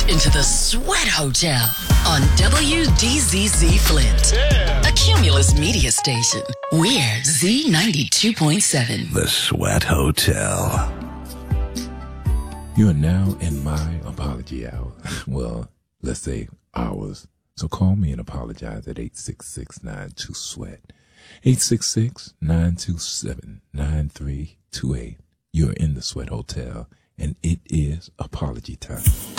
into the Sweat Hotel on WDZZ Flint, a Cumulus media station. We're Z92.7. The Sweat Hotel. You are now in my apology hour. Well, let's say hours. So call me and apologize at 866-92-SWEAT. 866-927-9328. You're in the Sweat Hotel, and it is apology time.